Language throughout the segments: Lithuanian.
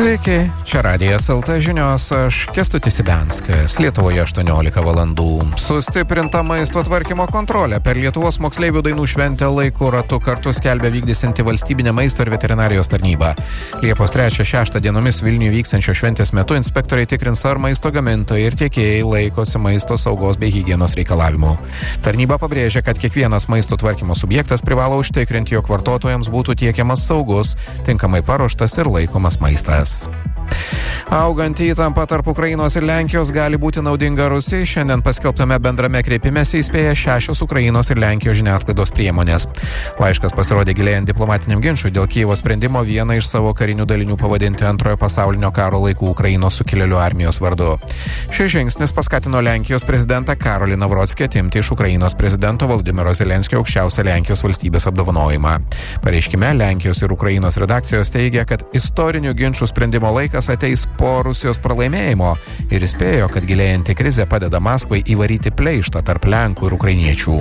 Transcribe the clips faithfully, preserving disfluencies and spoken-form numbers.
Sveiki, čia Radijas L T žinios, aš Kęstutis Ibenskas, Lietuvoje aštuoniolika valandų. Sustiprinta maisto tvarkymo kontrolė per Lietuvos moksleivių dainų šventę laiku ratu kartu skelbia vykdysianti valstybinė maisto ir veterinarijos tarnyba. Liepos trečią šeštą dienomis Vilniuje vyksiančio šventės metu inspektoriai tikrins, ar maisto gamintojai ir tiekėjai laikosi maisto saugos bei higienos reikalavimų. Tarnyba pabrėžia, kad kiekvienas maisto tvarkymo subjektas privalo užtikrinti, jog vartotojams būtų tiekiamas saugus, tinkamai paruoštas ir laikomas maistas. Augant įtampa tarp Ukrainos ir Lenkijos gali būti naudinga Rusijai. Šiandien paskelbtame bendrame kreipimesi įspėja šešios Ukrainos ir Lenkijos žiniasklaidos priemonės. Laiškas pasirodė gilėjant diplomatiniam ginčui dėl Kijevo sprendimo vieną iš savo karinių dalinių pavadinti antrojo pasaulinio karo laikų Ukrainos sukilėlių armijos vardu. Šis žingsnis paskatino Lenkijos prezidentą Karolį Navrockį atimti iš Ukrainos prezidento Volodymyro Zelenskio aukščiausią Lenkijos valstybės apdovanojimą. Pareiškime Lenkijos ir Ukrainos redakcijos teigia, kad istorinių ginčų sprendimo laikas ateis po Rusijos pralaimėjimo ir įspėjo, kad gilėjanti krizė padeda Maskvai įvaryti pleištą tarp Lenkų ir Ukrainiečių.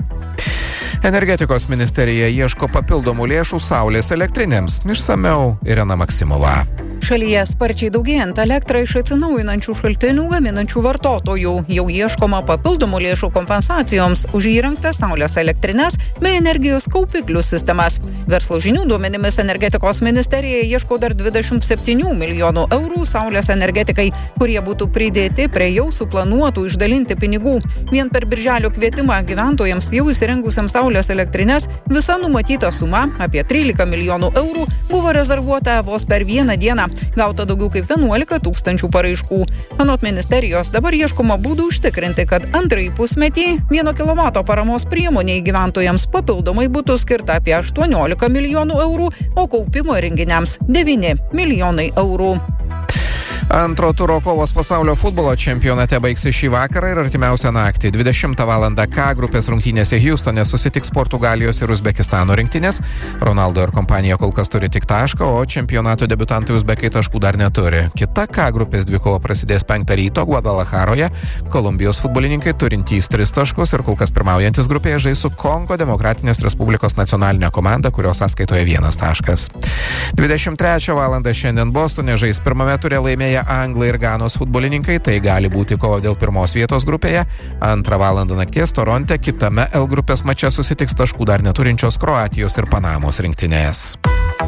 Energetikos ministerija ieško papildomų lėšų saulės elektrinėms. Išsamiau Irena Maksimova. Šalyje sparčiai daugėjant elektrą iš atsinaujinančių šaltinių gaminančių vartotojų. Jau ieškoma papildomų lėšų kompensacijoms už įrengtas saulės elektrines bei energijos kaupiklių sistemas. Verslo žinių duomenimis energetikos ministerija ieško dar dvidešimt septynių milijonų eurų saulės energetikai, kurie būtų pridėti prie jau suplanuotų išdalinti pinigų. Vien per birželio kvietimą gyventojams jau įsirengusiems saulės elektrines visa numatyta suma, apie trylika milijonų eurų, buvo rezervuota vos per vieną dieną. Gauta daugiau kaip vienuolika tūkstančių paraiškų. Anot ministerijos dabar ieškoma būdų užtikrinti, kad antrąjį pusmetį vieno kilovato paramos priemoniai gyventojams papildomai būtų skirta apie aštuoniolika milijonų eurų, o kaupimo įrenginiams devyni milijonai eurų. Antro turo kovos pasaulio futbolo čempionate baigsis šį vakarą ir artimiausią naktį. dvidešimtą valandą K grupės rungtynėse Hjustone susitiks Portugalijos ir Uzbekistano rinktinės. Ronaldo ir kompanija kol kas turi tik tašką, o čempionato debiutantai Uzbekai taškų dar neturi. Kita K grupės dvikova prasidės penktą ryto Guadalajaroje. Kolumbijos futbolininkai turintys tris taškus ir kol kas pirmaujantis grupėje žais su Kongo Demokratinės Respublikos nacionalinė komanda, kurios sąskaitoje vienas taškas. dvidešimt trečią valandą šiandien Bostone žais pirmame ture laimėję Anglai ir Ganos futbolininkai, tai gali būti kova dėl pirmos vietos grupėje. Antrą valandą nakties Toronte kitame L grupės mače susitiks taškų dar neturinčios Kroatijos ir Panamos rinktinės.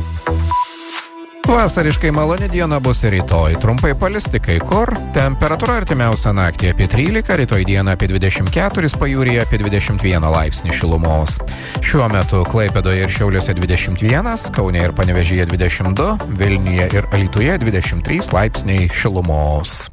Vasariškai maloni diena bus ir rytoj. Trumpai palis tik kai kur. Temperatūra artimiausią naktį apie trylika, rytoj dieną apie dvidešimt keturis, pajūryje apie dvidešimt vieną laipsnį šilumos. Šiuo metu Klaipėdoje ir Šiauliuose dvidešimt vienas, Kaune ir Panevėžyje dvidešimt du, Vilniuje ir Alytuje dvidešimt trys laipsniai šilumos.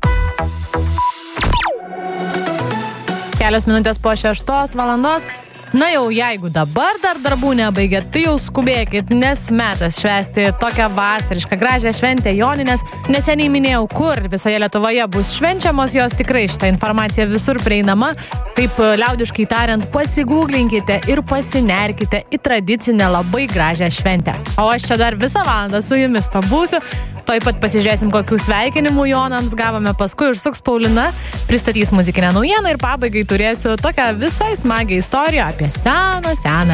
Kelios minutės po šeštos valandos. Na jau, jeigu dabar dar darbų nebaigėt, tai jau skubėkit, nes metas švęsti tokią vasarišką gražią šventę Joninės. Neseniai minėjau, kur visoje Lietuvoje bus švenčiamos, jos tikrai šitą informaciją visur prieinama. Taip liaudiškai tariant, pasigūglinkite ir pasinerkite į tradicinę labai gražią šventę. O aš čia dar visą valandą su jumis pabūsiu. Taip pat pasižiūrėsim, kokių sveikinimų Jonams gavome, paskui užsuks Paulina, pristatys muzikinę naujieną ir pabaigai turėsiu tokią visai smagią istoriją apie seną, seną